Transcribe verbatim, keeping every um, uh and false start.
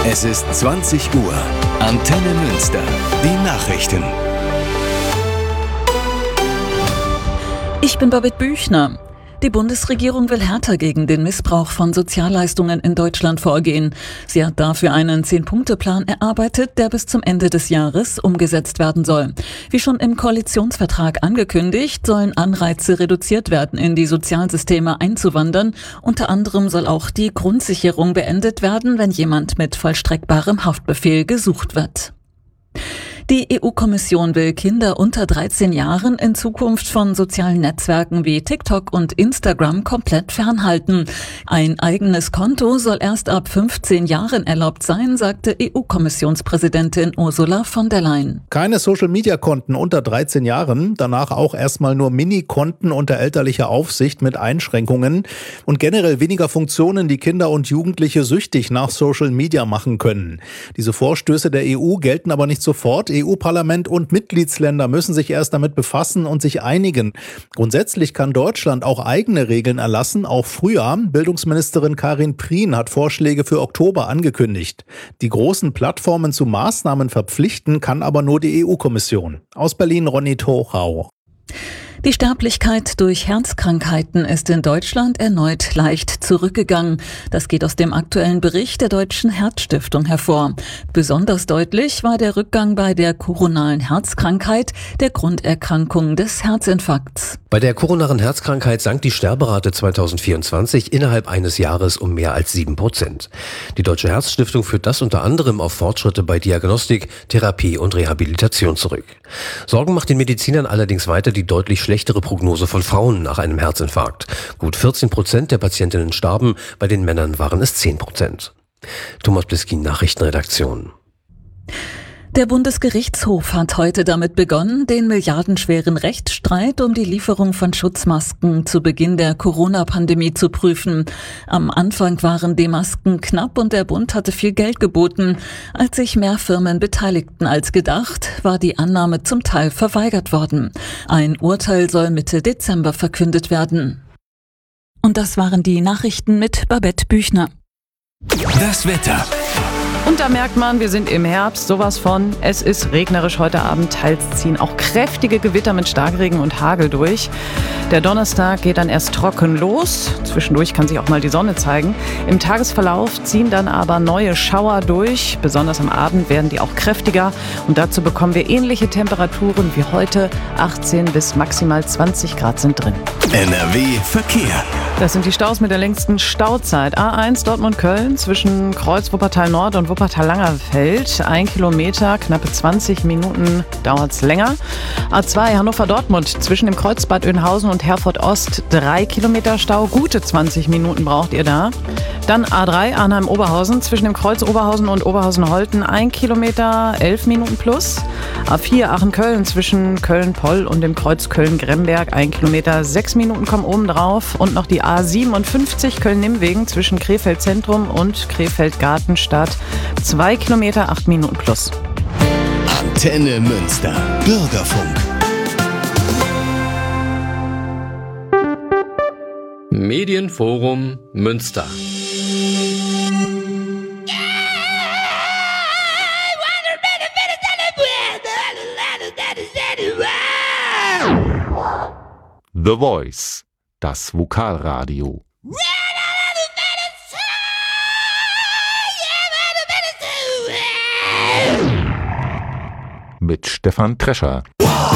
Es ist zwanzig Uhr. Antenne Münster. Die Nachrichten. Ich bin Babette Büchner. Die Bundesregierung will härter gegen den Missbrauch von Sozialleistungen in Deutschland vorgehen. Sie hat dafür einen Zehn-Punkte-Plan erarbeitet, der bis zum Ende des Jahres umgesetzt werden soll. Wie schon im Koalitionsvertrag angekündigt, sollen Anreize reduziert werden, in die Sozialsysteme einzuwandern. Unter anderem soll auch die Grundsicherung beendet werden, wenn jemand mit vollstreckbarem Haftbefehl gesucht wird. Die E U-Kommission will Kinder unter dreizehn Jahren in Zukunft von sozialen Netzwerken wie TikTok und Instagram komplett fernhalten. Ein eigenes Konto soll erst ab fünfzehn Jahren erlaubt sein, sagte E U-Kommissionspräsidentin Ursula von der Leyen. Keine Social-Media-Konten unter dreizehn Jahren, danach auch erstmal nur Mini-Konten unter elterlicher Aufsicht mit Einschränkungen und generell weniger Funktionen, die Kinder und Jugendliche süchtig nach Social Media machen können. Diese Vorstöße der E U gelten aber nicht sofort. E U-Parlament und Mitgliedsländer müssen sich erst damit befassen und sich einigen. Grundsätzlich kann Deutschland auch eigene Regeln erlassen, auch früher. Bildungsministerin Karin Prien hat Vorschläge für Oktober angekündigt. Die großen Plattformen zu Maßnahmen verpflichten kann aber nur die E U-Kommission. Aus Berlin Ronny Tochau. Die Sterblichkeit durch Herzkrankheiten ist in Deutschland erneut leicht zurückgegangen. Das geht aus dem aktuellen Bericht der Deutschen Herzstiftung hervor. Besonders deutlich war der Rückgang bei der koronaren Herzkrankheit, der Grunderkrankung des Herzinfarkts. Bei der koronaren Herzkrankheit sank die Sterberate zweitausendvierundzwanzig innerhalb eines Jahres um mehr als sieben Prozent. Die Deutsche Herzstiftung führt das unter anderem auf Fortschritte bei Diagnostik, Therapie und Rehabilitation zurück. Sorgen macht den Medizinern allerdings weiter die deutlich schlechtere Prognose von Frauen nach einem Herzinfarkt. Gut vierzehn Prozent der Patientinnen starben, bei den Männern waren es zehn Prozent. Thomas Bliskin, Nachrichtenredaktion. Der Bundesgerichtshof hat heute damit begonnen, den milliardenschweren Rechtsstreit um die Lieferung von Schutzmasken zu Beginn der Corona-Pandemie zu prüfen. Am Anfang waren die Masken knapp und der Bund hatte viel Geld geboten. Als sich mehr Firmen beteiligten als gedacht, war die Annahme zum Teil verweigert worden. Ein Urteil soll Mitte Dezember verkündet werden. Und das waren die Nachrichten mit Babette Büchner. Das Wetter. Und da merkt man, wir sind im Herbst, sowas von. Es ist regnerisch heute Abend, teils ziehen auch kräftige Gewitter mit Starkregen und Hagel durch. Der Donnerstag geht dann erst trocken los. Zwischendurch kann sich auch mal die Sonne zeigen. Im Tagesverlauf ziehen dann aber neue Schauer durch. Besonders am Abend werden die auch kräftiger. Und dazu bekommen wir ähnliche Temperaturen wie heute. achtzehn bis maximal zwanzig Grad sind drin. N R W Verkehr. Das sind die Staus mit der längsten Stauzeit. A eins Dortmund-Köln zwischen Kreuz Wuppertal-Nord und Wuppertal-Langerfeld. Ein Kilometer, knappe zwanzig Minuten dauert es länger. A zwei Hannover-Dortmund zwischen dem Kreuz Bad Oeynhausen und Herford-Ost. Drei Kilometer Stau, gute zwanzig Minuten braucht ihr da. Dann A drei Arnheim-Oberhausen zwischen dem Kreuz Oberhausen und Oberhausen-Holten. Ein Kilometer, elf Minuten plus. A vier Aachen-Köln zwischen Köln-Poll und dem Kreuz Köln-Gremberg. Ein Kilometer, sechs Minuten kommen oben drauf. Und noch die A siebenundfünfzig Köln-Nimwegen zwischen Krefeld Zentrum und Krefeld Gartenstadt. Zwei Kilometer, acht Minuten plus. Antenne Münster. Bürgerfunk. Medienforum Münster. The Voice, das Vokalradio. Mit Stefan Trescher.